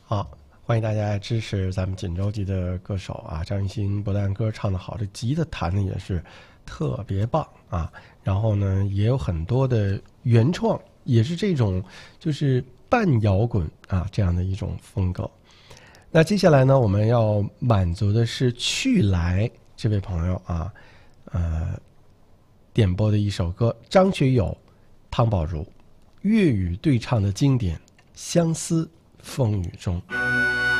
好，欢迎大家支持咱们锦州籍的歌手啊，张艺兴不但歌唱得好，这吉他弹的也是特别棒啊。然后呢，也有很多的原创，也是这种就是半摇滚啊这样的一种风格。那接下来呢，我们要满足的是去来这位朋友啊，点播的一首歌，张学友、汤宝如粤语对唱的经典《相思风雨中》。